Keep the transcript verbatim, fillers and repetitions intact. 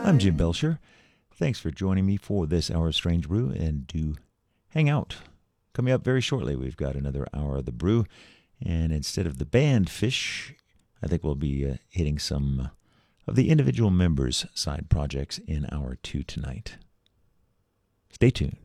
I'm Jim Belcher. Thanks for joining me for this hour of Strange Brew, and do hang out. Coming up very shortly, we've got another hour of the brew, and instead of the band Fish, I think we'll be uh, hitting some uh, of the individual members' side projects in hour two tonight. Stay tuned.